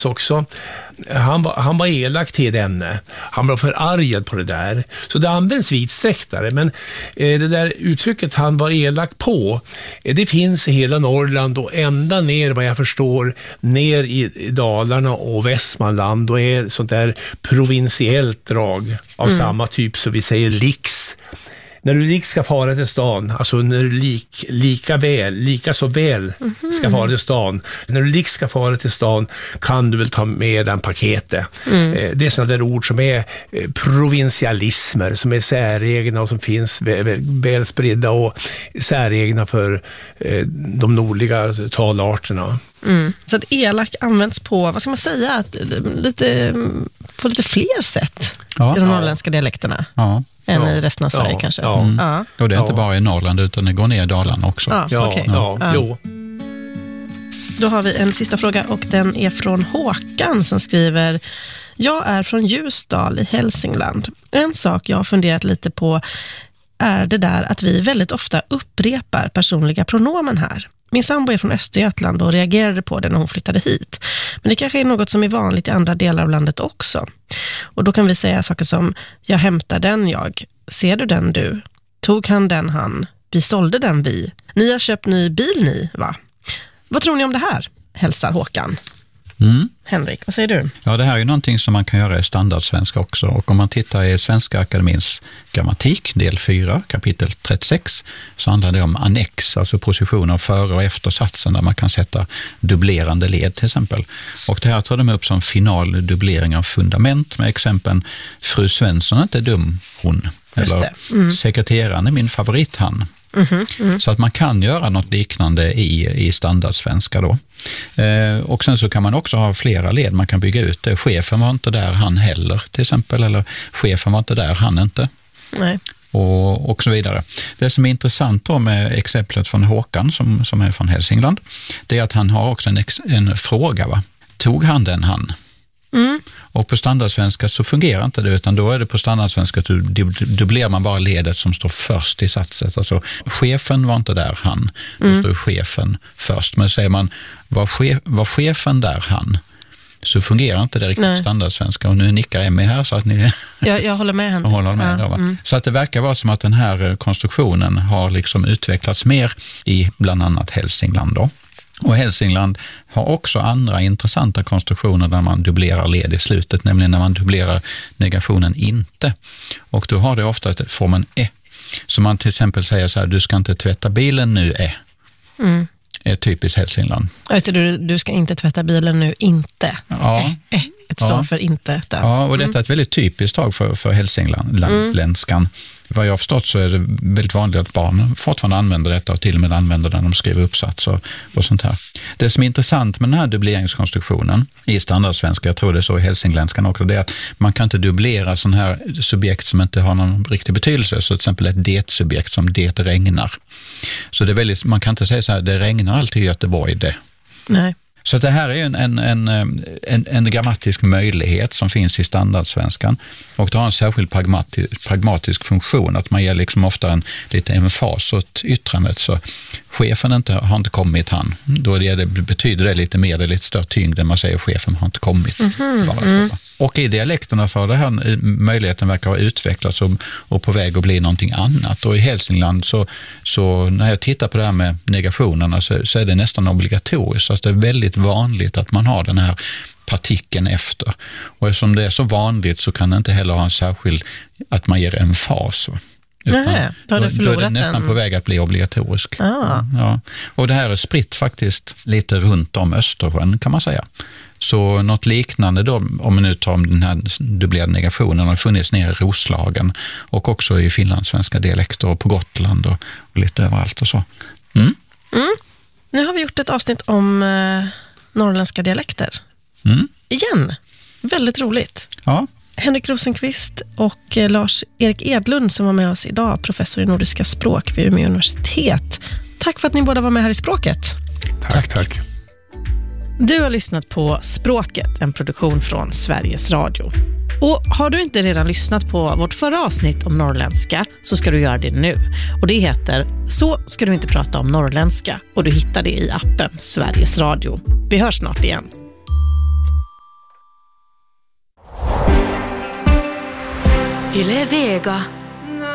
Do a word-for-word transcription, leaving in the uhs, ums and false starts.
också. Han var, han var elak till henne. Han var förargad på det där. Så det används vidsträcktare. Men eh, det där uttrycket han var elak på, eh, det finns i hela Norrland och ända ner, vad jag förstår, ner i, i Dalarna och Västmanland, och är sånt där provinsiellt drag av mm. samma typ som vi säger liks. När du lik ska fara till stan, alltså när du lik, lika väl, lika så väl mm-hmm. ska fara till stan. När du lik ska fara till stan kan du väl ta med den paketet. Mm. Eh, det är sådana där ord som är eh, provinsialismer, som är säregna och som finns väl, väl, väl spridda och säregna för eh, de nordliga talarterna. Mm. Så att elak används på, vad ska man säga, lite, på lite fler sätt ja. i de norrländska dialekterna. Ja. Än ja, i resten av Sverige ja, kanske. Ja. Mm. Ja. Och det är inte ja. bara i Norrland utan det går ner i Dalarna också. Ja, ja, okay. ja, ja. Jo. Då har vi en sista fråga och den är från Håkan som skriver: jag är från Ljusdal i Hälsingland. En sak jag har funderat lite på är det där att vi väldigt ofta upprepar personliga pronomen här. Min sambo är från Östergötland och reagerade på det när hon flyttade hit. Men det kanske är något som är vanligt i andra delar av landet också. Och då kan vi säga saker som: jag hämtar den jag, ser du den du, tog han den han, vi sålde den vi, ni har köpt ny bil ni va? Vad tror ni om det här? Hälsar Håkan. Mm. Henrik, vad säger du? Ja, det här är ju någonting som man kan göra i standardsvenska också. Och om man tittar i Svenska Akademins grammatik, del fyra, kapitel trettiosex, så handlar det om annex, alltså positioner före och efter satsen där man kan sätta dubblerande led till exempel. Och det här tar de upp som final dubblering av fundament med exempeln: fru Svensson är inte dum hon. Eller mm. sekreteraren är min favorit han. Mm-hmm, mm. Så att man kan göra något liknande i, i standardsvenska då. Eh, och sen så kan man också ha flera led, man kan bygga ut det. Chefen var inte där han heller till exempel, eller chefen var inte där han inte. Nej. Och, och så vidare. Det som är intressant då med exemplet från Håkan som, som är från Hälsingland, det är att han har också en, ex, en fråga va. Tog han den han? Mm. Och på standardsvenska så fungerar inte det, utan då är det på standardsvenska att du dubblerar man bara ledet som står först i satset. Alltså chefen var inte där han, då mm. står chefen först. Men säger man var, chef, var chefen där han, så fungerar inte det riktigt på standardsvenska. Och nu nickar Emmy här så att ni jag, jag håller med henne. håller med ja, då, va? Mm. Så att det verkar vara som att den här konstruktionen har liksom utvecklats mer i bland annat Hälsingland då. Och Hälsingland har också andra intressanta konstruktioner där man dubblerar led i slutet, nämligen när man dubblerar negationen inte. Och då har det ofta formen e. Så man till exempel säger så här: du ska inte tvätta bilen nu e. Mm. Är typiskt Hälsingland. Alltså, du, du ska inte tvätta bilen nu inte. Ja. E, e. Ett står ja. för inte. Där. Ja, och detta är ett väldigt typiskt tag för, för hälsingländskan. Mm. Vad jag har förstått så är det väldigt vanligt att barn fortfarande använder detta och till och med använder det när de skriver uppsats och, och sånt här. Det som är intressant med den här dubbleringskonstruktionen i standardsvenska, jag tror det är så i hälsingländskan också, det är att man kan inte dubblera sån här subjekt som inte har någon riktig betydelse. Så till exempel ett det-subjekt som det regnar. Så det är väldigt, man kan inte säga så här: det regnar alltid i Göteborg det. Nej. Så det här är en, en, en, en, en grammatisk möjlighet som finns i standardsvenskan, och det har en särskild pragmatisk, pragmatisk funktion, att man ger liksom ofta en lite emfas åt yttrandet. Så chefen inte, har inte kommit han, då det, det betyder det lite mer, det är lite större tyngd än man säger chefen har inte kommit. Mm-hmm. Bara, mm. Och i dialekterna så har det här möjligheten verkar ha utvecklats och, och på väg att bli någonting annat. Och i Hälsingland så, så när jag tittar på det här med negationerna så, så är det nästan obligatoriskt. Så alltså det är väldigt vanligt att man har den här partikeln efter. Och eftersom det är så vanligt så kan det inte heller ha en särskild, att man ger en fas. Utan Nej, då, då, då är det nästan den. på väg att bli obligatorisk. Ah. Ja. Och det här är spritt faktiskt lite runt om Östersjön kan man säga. Så något liknande då, om man nu tar om den här dubblerade negationen, har funnits ner i Roslagen och också i finlandssvenska dialekter och på Gotland och, och lite överallt och så. Mm. Mm. Nu har vi gjort ett avsnitt om eh, norrländska dialekter. Mm. Igen. Väldigt roligt. Ja. Henrik Rosenqvist och eh, Lars-Erik Edlund som var med oss idag, professor i nordiska språk vid Umeå universitet. Tack för att ni båda var med här i Språket. Tack, tack. Du har lyssnat på Språket, en produktion från Sveriges Radio. Och har du inte redan lyssnat på vårt förra avsnitt om norrländska så ska du göra det nu. Och det heter Så ska du inte prata om norrländska, och du hittar det i appen Sveriges Radio. Vi hörs snart igen. Yle Vega.